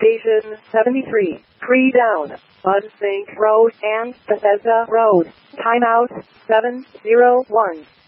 Station 73, pre-down, Bunsink Road and Bethesda Road. Timeout 701.